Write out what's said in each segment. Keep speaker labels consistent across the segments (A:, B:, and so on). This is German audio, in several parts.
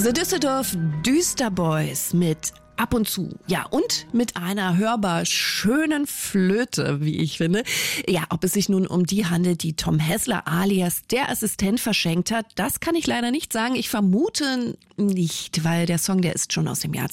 A: The Düsseldorf Düsterboys mit Ab und zu. Ja, und mit einer hörbar schönen Flöte, wie ich finde. Ja, ob es sich nun um die handelt, die Tom Hessler alias der Assistent verschenkt hat, das kann ich leider nicht sagen. Ich vermute nicht, weil der Song, der ist schon aus dem Jahr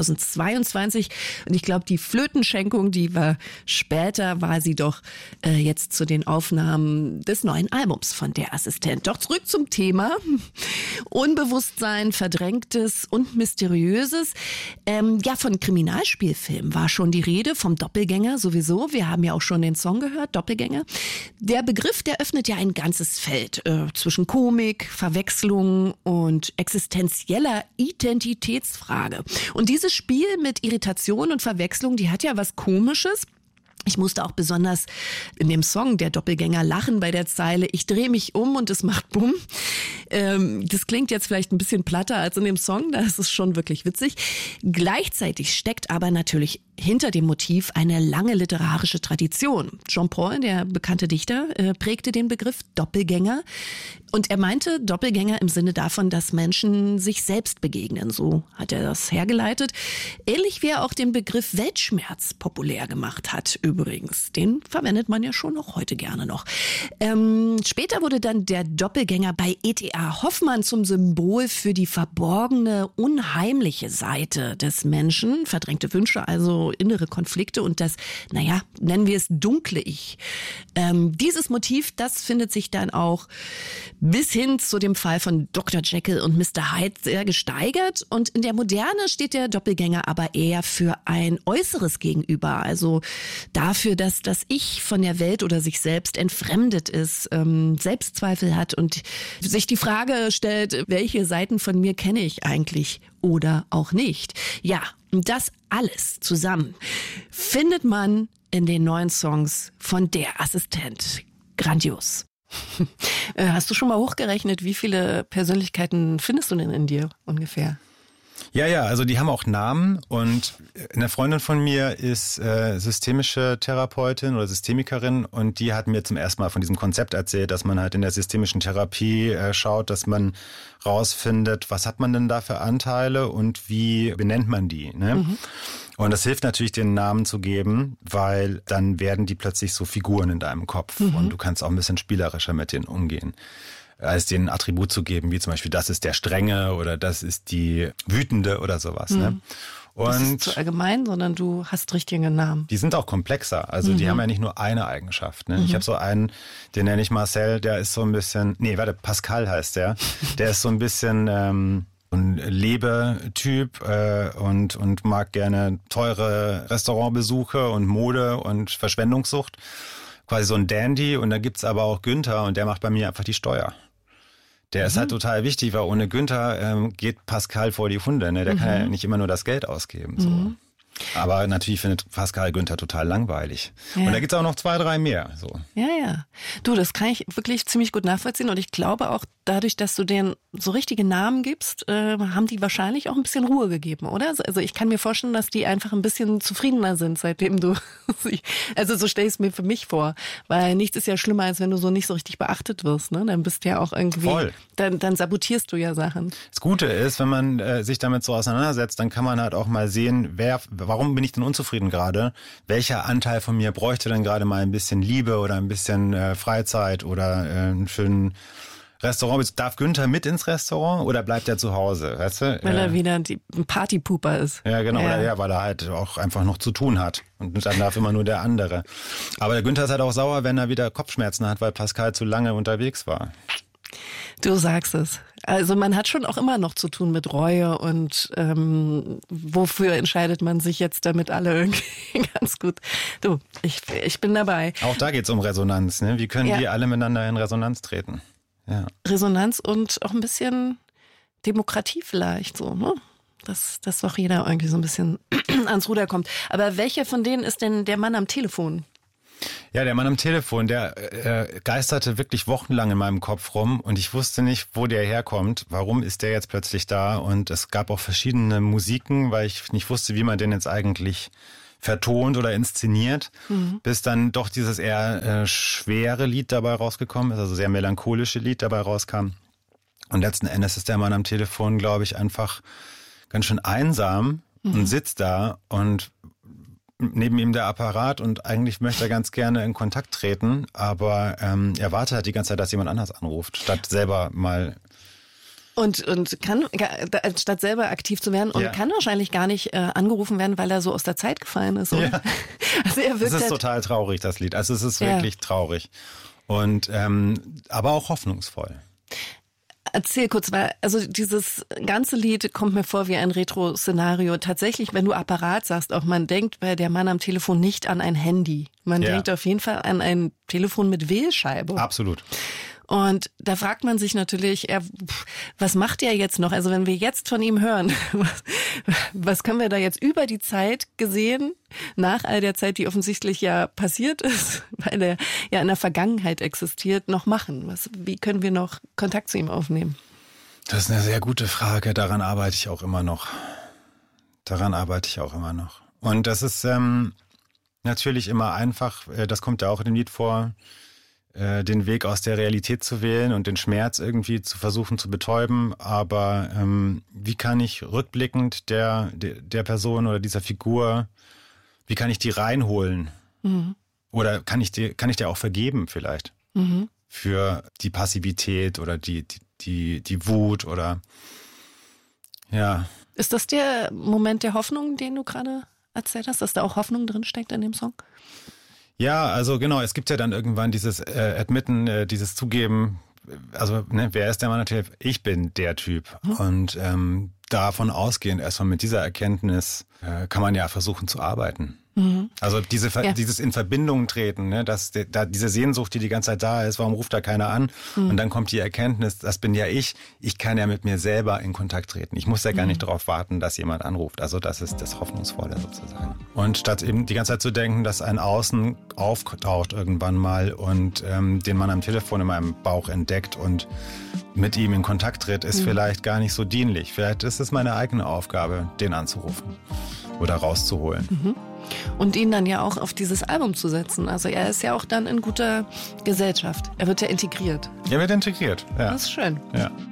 A: 2022. Und ich glaube, die Flötenschenkung, die war später, war sie doch jetzt zu den Aufnahmen des neuen Albums von der Assistent. Doch zurück zum Thema. Unbewusstsein, Verdrängtes und Mysteriöses. Ja, von Kriminalspielfilmen war schon die Rede, vom Doppelgänger sowieso. Wir haben ja auch schon den Song gehört, Doppelgänger. Der Begriff, der öffnet ja ein ganzes Feld zwischen Komik, Verwechslung und existenzieller Identitätsfrage. Und dieses Spiel mit Irritation und Verwechslung, die hat ja was Komisches. Ich musste auch besonders in dem Song Der Doppelgänger lachen bei der Zeile Ich drehe mich um und es macht Bumm. Das klingt jetzt vielleicht ein bisschen platter als in dem Song, da ist es schon wirklich witzig. Gleichzeitig steckt aber natürlich hinter dem Motiv eine lange literarische Tradition. Jean-Paul, der bekannte Dichter, prägte den Begriff Doppelgänger. Und er meinte Doppelgänger im Sinne davon, dass Menschen sich selbst begegnen. So hat er das hergeleitet. Ähnlich wie er auch den Begriff Weltschmerz populär gemacht hat übrigens. Den verwendet man ja schon auch heute gerne noch. Später wurde dann der Doppelgänger bei E.T.A. Hoffmann zum Symbol für die verborgene, unheimliche Seite des Menschen. Verdrängte Wünsche, also innere Konflikte und das, nennen wir es dunkle Ich. Dieses Motiv, das findet sich dann auch bis hin zu dem Fall von Dr. Jekyll und Mr. Hyde sehr gesteigert. Und in der Moderne steht der Doppelgänger aber eher für ein äußeres Gegenüber. Also dafür, dass das Ich von der Welt oder sich selbst entfremdet ist, Selbstzweifel hat und sich die Frage stellt, welche Seiten von mir kenne ich eigentlich oder auch nicht. Ja, und das alles zusammen findet man in den neuen Songs von der Assistent. Grandios. Hast du schon mal hochgerechnet, wie viele Persönlichkeiten findest du denn in dir ungefähr?
B: Ja, also die haben auch Namen und eine Freundin von mir ist systemische Therapeutin oder Systemikerin und die hat mir zum ersten Mal von diesem Konzept erzählt, dass man halt in der systemischen Therapie schaut, dass man rausfindet, was hat man denn da für Anteile und wie benennt man die, ne? Mhm. Und das hilft natürlich, den Namen zu geben, weil dann werden die plötzlich so Figuren in deinem Kopf und du kannst auch ein bisschen spielerischer mit denen umgehen, als denen ein Attribut zu geben, wie zum Beispiel, das ist der Strenge oder das ist die Wütende oder sowas. Ne? Und
A: das ist zu allgemein, sondern du hast richtige Namen.
B: Die sind auch komplexer, also die haben ja nicht nur eine Eigenschaft. Ne? Ich habe so einen, den nenne ich Marcel, der ist so ein bisschen, Pascal heißt der ist so ein bisschen ein Lebetyp und mag gerne teure Restaurantbesuche und Mode und Verschwendungssucht. Quasi so ein Dandy. Und da gibt's aber auch Günther und der macht bei mir einfach die Steuer. Der ist halt total wichtig, weil ohne Günther geht Pascal vor die Hunde. Ne? Der kann ja nicht immer nur das Geld ausgeben. So. Aber natürlich findet Pascal Günther total langweilig. Ja. Und da gibt's auch noch 2, 3 mehr. So.
A: Ja. Du, das kann ich wirklich ziemlich gut nachvollziehen. Und ich glaube auch, dadurch, dass du denen so richtige Namen gibst, haben die wahrscheinlich auch ein bisschen Ruhe gegeben, oder? Also ich kann mir vorstellen, dass die einfach ein bisschen zufriedener sind, seitdem du also so stell ich es mir für mich vor. Weil nichts ist ja schlimmer, als wenn du so nicht so richtig beachtet wirst. Ne? Dann bist du ja auch irgendwie,
B: voll.
A: Dann sabotierst du ja Sachen.
B: Das Gute ist, wenn man sich damit so auseinandersetzt, dann kann man halt auch mal sehen, warum bin ich denn unzufrieden gerade? Welcher Anteil von mir bräuchte denn gerade mal ein bisschen Liebe oder ein bisschen Freizeit oder einen schönen Restaurant? Darf Günther mit ins Restaurant oder bleibt er zu Hause? Weißt du?
A: Weil er wieder ein Partypooper ist.
B: Ja, genau. Ja. Oder weil er halt auch einfach noch zu tun hat. Und dann darf immer nur der andere. Aber der Günther ist halt auch sauer, wenn er wieder Kopfschmerzen hat, weil Pascal zu lange unterwegs war.
A: Du sagst es. Also man hat schon auch immer noch zu tun mit Reue und wofür entscheidet man sich jetzt, damit alle irgendwie ganz gut. Du, ich bin dabei.
B: Auch da geht's um Resonanz. Ne? Wie können die alle miteinander in Resonanz treten? Ja.
A: Resonanz und auch ein bisschen Demokratie vielleicht so, ne? Dass doch jeder irgendwie so ein bisschen ans Ruder kommt. Aber welcher von denen ist denn der Mann am Telefon?
B: Ja, der Mann am Telefon, der geisterte wirklich wochenlang in meinem Kopf rum und ich wusste nicht, wo der herkommt. Warum ist der jetzt plötzlich da? Und es gab auch verschiedene Musiken, weil ich nicht wusste, wie man den jetzt eigentlich vertont oder inszeniert, bis dann doch dieses eher schwere Lied dabei rausgekommen ist, also sehr melancholische Lied dabei rauskam. Und letzten Endes ist der Mann am Telefon, glaube ich, einfach ganz schön einsam und sitzt da und neben ihm der Apparat und eigentlich möchte er ganz gerne in Kontakt treten, aber er wartet halt die ganze Zeit, dass jemand anders anruft, statt selber mal...
A: Und kann, statt selber aktiv zu werden, und kann wahrscheinlich gar nicht angerufen werden, weil er so aus der Zeit gefallen ist, oder? Ja.
B: Also er wirkt es ist total traurig, das Lied. Also es ist wirklich traurig. Und aber auch hoffnungsvoll.
A: Erzähl kurz, weil also dieses ganze Lied kommt mir vor wie ein Retro-Szenario. Tatsächlich, wenn du Apparat sagst, auch man denkt bei der Mann am Telefon nicht an ein Handy. Man denkt auf jeden Fall an ein Telefon mit Wählscheibe.
B: Absolut.
A: Und da fragt man sich natürlich, was macht er jetzt noch? Also wenn wir jetzt von ihm hören, was können wir da jetzt über die Zeit gesehen, nach all der Zeit, die offensichtlich ja passiert ist, weil er ja in der Vergangenheit existiert, noch machen? Wie können wir noch Kontakt zu ihm aufnehmen?
B: Das ist eine sehr gute Frage. Daran arbeite ich auch immer noch. Und das ist natürlich immer einfach, das kommt ja auch in dem Lied vor, den Weg aus der Realität zu wählen und den Schmerz irgendwie zu versuchen zu betäuben. Aber wie kann ich rückblickend der Person oder dieser Figur, wie kann ich die reinholen? Mhm. Oder kann ich dir auch vergeben vielleicht? Mhm. Für die Passivität oder die Wut oder ja.
A: Ist das der Moment der Hoffnung, den du gerade erzählt hast, dass da auch Hoffnung drin steckt in dem Song?
B: Ja, also genau, es gibt ja dann irgendwann dieses Admitten, dieses Zugeben, also wer ist der Mann natürlich? Ich bin der Typ. Und davon ausgehend, erstmal mit dieser Erkenntnis, kann man ja versuchen zu arbeiten. Mhm. Also dieses in Verbindung treten, ne, dass diese Sehnsucht, die ganze Zeit da ist, warum ruft da keiner an? Mhm. Und dann kommt die Erkenntnis, das bin ja ich kann ja mit mir selber in Kontakt treten. Ich muss ja gar nicht darauf warten, dass jemand anruft. Also das ist das Hoffnungsvolle sozusagen. Und statt eben die ganze Zeit zu denken, dass ein Außen auftaucht irgendwann mal und den man am Telefon in meinem Bauch entdeckt und mit ihm in Kontakt tritt, ist vielleicht gar nicht so dienlich. Vielleicht ist es meine eigene Aufgabe, den anzurufen oder rauszuholen.
A: Mhm. Und ihn dann ja auch auf dieses Album zu setzen. Also er ist ja auch dann in guter Gesellschaft. Er wird ja integriert.
B: Er wird integriert, ja.
A: Das ist schön.
B: Ja.